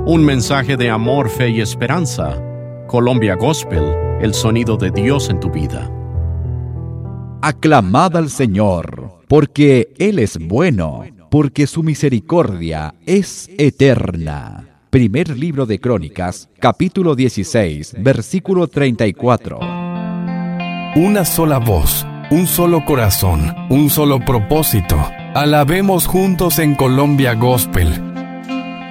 Un mensaje de amor, fe y esperanza. Colombia Gospel, el sonido de Dios en tu vida. Aclamad al Señor, porque Él es bueno, porque su misericordia es eterna. Primer libro de Crónicas, capítulo 16, versículo 34. Una sola voz, un solo corazón, un solo propósito. Alabemos juntos en Colombia Gospel.